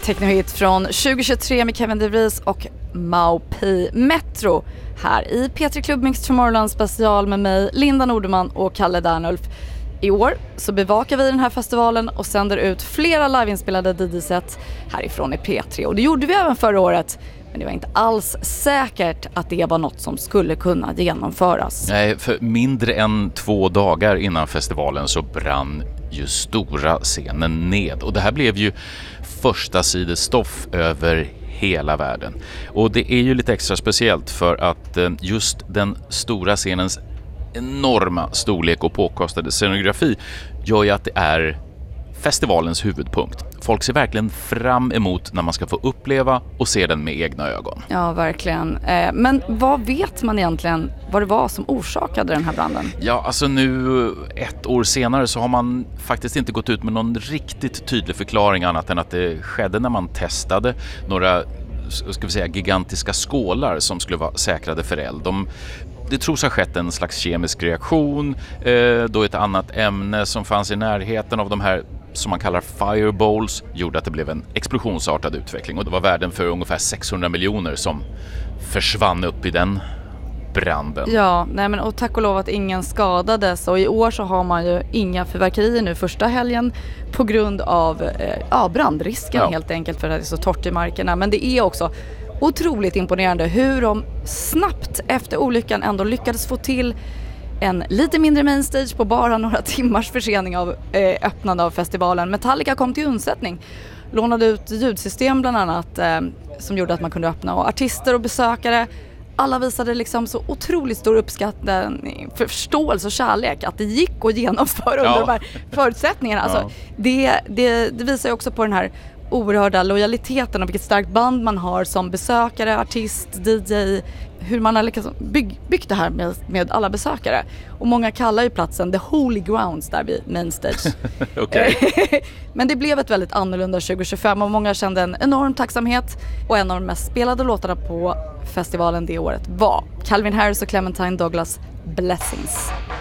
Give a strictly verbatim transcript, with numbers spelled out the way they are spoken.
Technohit från tjugohundratjugotre med Kevin DeVries och Maupi Metro här i P tre Club Mix Tomorrowland special med mig, Linda Nordeman och Kalle Dernulf. I år så bevakar vi den här festivalen och sänder ut flera liveinspelade D J-set härifrån i P tre. Och det gjorde vi även förra året, men det var inte alls säkert att det var något som skulle kunna genomföras. Nej, för mindre än två dagar innan festivalen så brann ju stora scenen ned. Och det här blev ju första sidestoff över hela världen. Och det är ju lite extra speciellt för att just den stora scenens enorma storlek och påkostade scenografi gör ju att det är festivalens huvudpunkt. Folk ser verkligen fram emot när man ska få uppleva och se den med egna ögon. Ja, verkligen. Men vad vet man egentligen vad det var som orsakade den här branden? Ja, alltså nu ett år senare så har man faktiskt inte gått ut med någon riktigt tydlig förklaring annat än att det skedde när man testade några, ska vi säga, gigantiska skålar som skulle vara säkrade för eld. De Det tros ha skett en slags kemisk reaktion eh, då ett annat ämne som fanns i närheten av de här som man kallar fireballs gjorde att det blev en explosionsartad utveckling, och det var värden för ungefär sexhundra miljoner som försvann upp i den branden. Ja, nej men, och tack och lov att ingen skadades, och i år så har man ju inga fyrverkerier nu första helgen på grund av eh, ja, brandrisken ja. helt enkelt för att det är så torrt i markerna, men det är också otroligt imponerande hur de snabbt efter olyckan ändå lyckades få till en lite mindre mainstage på bara några timmars försening av eh, öppnande av festivalen. Metallica kom till undsättning, lånade ut ljudsystem bland annat eh, som gjorde att man kunde öppna, och artister och besökare, alla visade liksom så otroligt stor uppskattning, förståelse och kärlek att det gick att genomföra under ja. de här förutsättningarna. Alltså, ja. det, det, det visar ju också på den här oerhörda lojaliteten och vilket starkt band man har som besökare, artist, D J, hur man har liksom bygg, byggt det här med, med alla besökare. Och många kallar ju platsen The Holy Grounds där vid Mainstage. Okay. Men det blev ett väldigt annorlunda tjugo tjugofem och många kände en enorm tacksamhet, och en av de mest spelade låtarna på festivalen det året var Calvin Harris och Clementine Douglas Blessings.